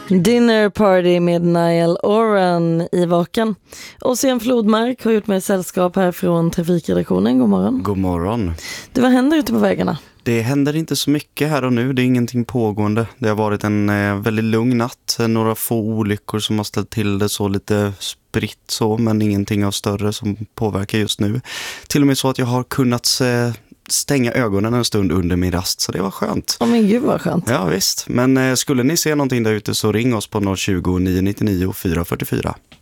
Dinner Party med Niall Oran i Vaken. Och sen Flodmark har gjort mig sällskap här från trafikredaktionen. God morgon. God morgon. Du, vad händer ute på vägarna? Det händer inte så mycket här och nu. Det är ingenting pågående. Det har varit en väldigt lugn natt. Några få olyckor som har ställt till det så lite spritt så. Men ingenting av större som påverkar just nu. Till och med så att jag har kunnat stänga ögonen en stund under min rast. Så det var skönt. Åh men gud vad skönt. Ja visst. Men skulle ni se någonting där ute så ring oss på 020 999 444.